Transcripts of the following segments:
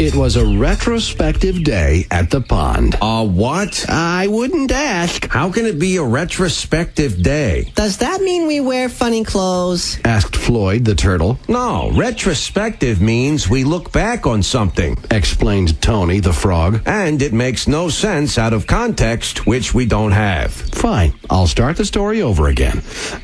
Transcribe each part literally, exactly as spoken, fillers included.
It was a retrospective day at the pond. Uh, what? I wouldn't ask, How can it be a retrospective day? Does that mean we wear funny clothes? asked Floyd the turtle. No, retrospective means we look back on something. Explained Tony the frog. And it makes no sense out of context, which we don't have. Fine, I'll start the story over again.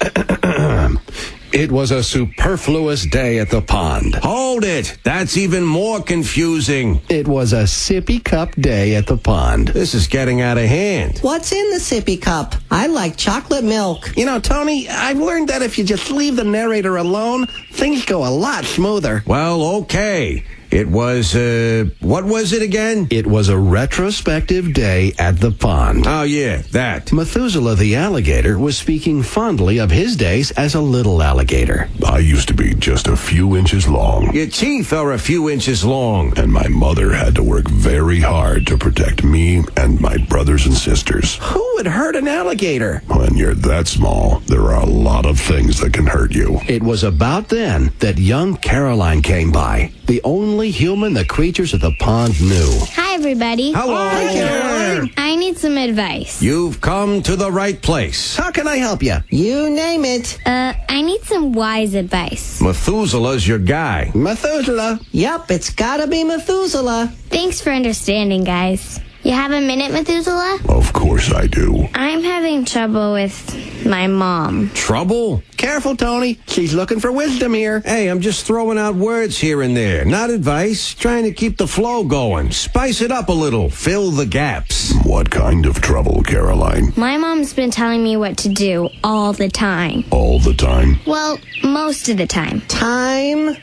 It was a superfluous day at the pond. Hold it! That's even more confusing. It was a sippy cup day at the pond. This is getting out of hand. What's in the sippy cup? I like chocolate milk. You know, Tony, I've learned that if you just leave the narrator alone, things go a lot smoother. Well, okay. It was, uh, what was it again? It was a retrospective day at the pond. Oh, yeah, that. Methuselah the alligator was speaking fondly of his days as a little alligator. I used to be just a few inches long, Your teeth are a few inches long. and my mother had to work very hard to protect me and my brothers and sisters. Who would hurt an alligator? When you're that small, there are a lot of things that can hurt you. It was about then that young Caroline came by, the only human the creatures of the pond knew. Hi, everybody. Hello. Hi, Caroline. I need some advice. You've come to the right place. How can I help you? You name it. Uh, I need some wise advice. Methuselah's your guy. Methuselah. Yup, it's gotta be Methuselah. Thanks for understanding, guys. You have a minute, Methuselah? Of course I do. I'm having trouble with my mom. Trouble? Careful, Tony. She's looking for wisdom here. Hey, I'm just throwing out words here and there. Not advice. Trying to keep the flow going. Spice it up a little. Fill the gaps. What kind of trouble, Caroline? My mom's been telling me what to do all the time. All the time? Well, most of the time. Time?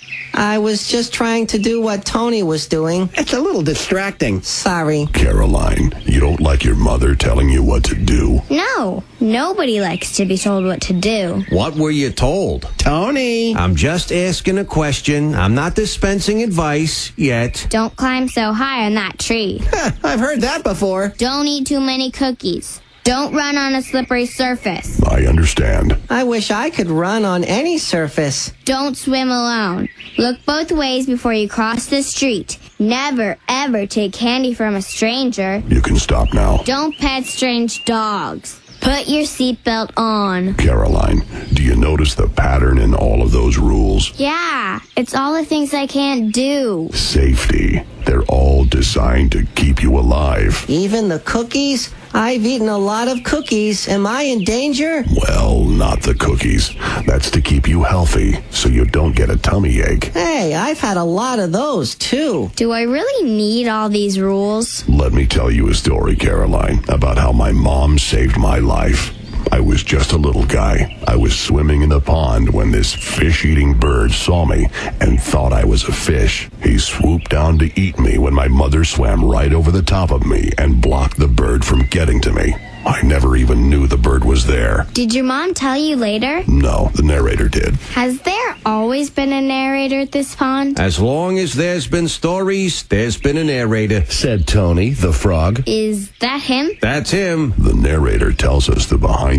I was just trying to do what Tony was doing. It's a little distracting. Sorry. Caroline, you don't like your mother telling you what to do? No, nobody likes to be told what to do. What were you told? Tony. I'm just asking a question. I'm not dispensing advice yet. Don't climb so high on that tree. I've heard that before. Don't eat too many cookies. Don't run on a slippery surface. I understand. I wish I could run on any surface. Don't swim alone. Look both ways before you cross the street. Never, ever take candy from a stranger. You can stop now. Don't pet strange dogs. Put your seatbelt on. Caroline, do you notice the pattern in all of those rules? Yeah, it's all the things I can't do. Safety. They're all designed to keep you alive. Even the cookies? I've eaten a lot of cookies. Am I in danger? Well, not the cookies. That's to keep you healthy, so you don't get a tummy ache. Hey, I've had a lot of those, too. Do I really need all these rules? Let me tell you a story, Caroline, about how my mom saved my life. I was just a little guy. I was swimming in the pond when this fish-eating bird saw me and thought I was a fish. He swooped down to eat me when my mother swam right over the top of me and blocked the bird from getting to me. I never even knew the bird was there. Did your mom tell you later? No, the narrator did. Has there always been a narrator at this pond? As long as there's been stories, there's been a narrator. Said Tony the frog. Is that him? That's him. The narrator tells us the behind